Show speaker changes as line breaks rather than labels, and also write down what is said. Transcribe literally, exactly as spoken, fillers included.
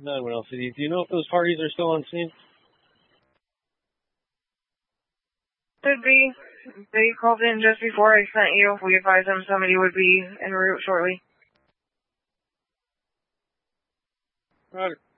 nine one L C D. Do you know if those parties are still on scene?
Could be. They called in just before I sent you. We advised them somebody would be en route shortly.
Roger.